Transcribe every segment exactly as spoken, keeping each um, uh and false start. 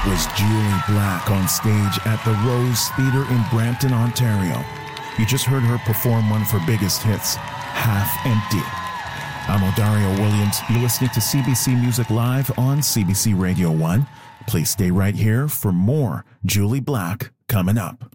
was Julie Black on stage at the Rose Theatre in Brampton, Ontario. You just heard her perform one of her biggest hits, Half Empty. I'm Odario Williams. You're listening to C B C Music Live on C B C Radio one. Please stay right here for more Julie Black coming up.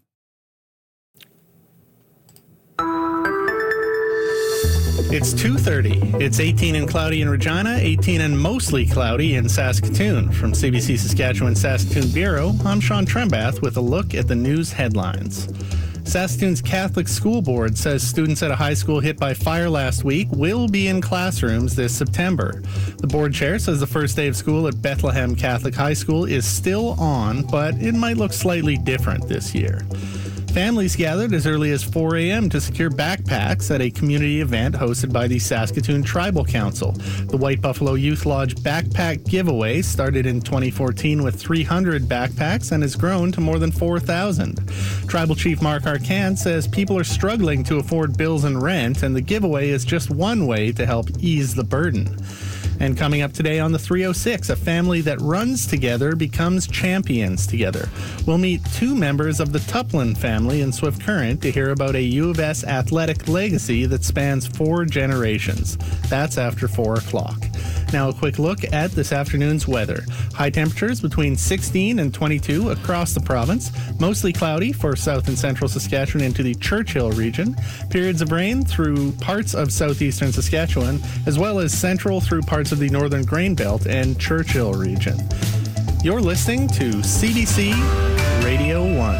It's two thirty. It's eighteen and cloudy in Regina, eighteen and mostly cloudy in Saskatoon. From C B C Saskatchewan Saskatoon Bureau, I'm Sean Trembath with a look at the news headlines. Saskatoon's Catholic School Board says students at a high school hit by fire last week will be in classrooms this September. The board chair says the first day of school at Bethlehem Catholic High School is still on, but it might look slightly different this year. Families gathered as early as four a.m. to secure backpacks at a community event hosted by the Saskatoon Tribal Council. The White Buffalo Youth Lodge Backpack Giveaway started in twenty fourteen with three hundred backpacks and has grown to more than four thousand. Tribal Chief Mark Arcand says people are struggling to afford bills and rent, and the giveaway is just one way to help ease the burden. And coming up today on the three oh six, a family that runs together becomes champions together. We'll meet two members of the Tuplin family in Swift Current to hear about a U of S athletic legacy that spans four generations. That's after four o'clock. Now a quick look at this afternoon's weather. High temperatures between sixteen and twenty-two across the province. Mostly cloudy for south and central Saskatchewan into the Churchill region. Periods of rain through parts of southeastern Saskatchewan, as well as central through parts of the northern Grain Belt and Churchill region. You're listening to C B C Radio one.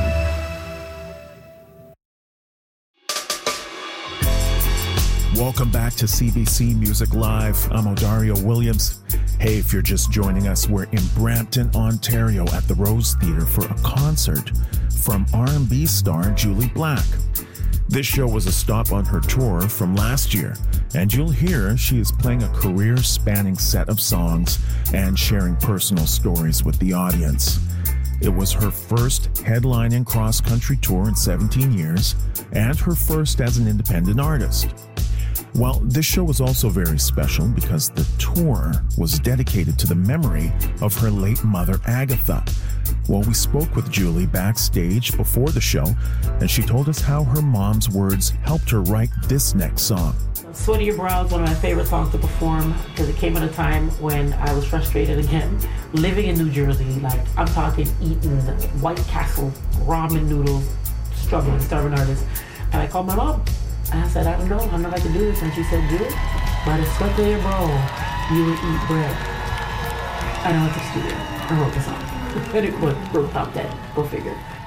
Welcome back to C B C Music Live. I'm Odario Williams. Hey, if you're just joining us, we're in Brampton, Ontario at the Rose Theatre for a concert from R and B star Julie Black. This show was a stop on her tour from last year, and you'll hear she is playing a career-spanning set of songs and sharing personal stories with the audience. It was her first headlining cross-country tour in seventeen years, and her first as an independent artist. Well, this show was also very special because the tour was dedicated to the memory of her late mother, Agatha. Well, we spoke with Julie backstage before the show, and she told us how her mom's words helped her write this next song. Sweat of Your Brow is one of my favorite songs to perform because it came at a time when I was frustrated again, living in New Jersey. Like, I'm talking eating White Castle ramen noodles, struggling, starving artist. And I called my mom. And I said, I don't know, I don't know if I can do this. And she said, do it. By the sweat of your brow, you will eat bread. And I went to the studio and wrote the song. And it wrote top ten. Go figure.